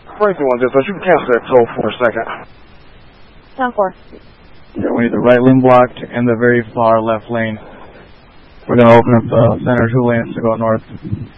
Crazy one, just you can cancel that toll for a second. 10-4. Yeah, we need the right lane blocked and the very far left lane. We're going to open up the center 2 lanes to go north.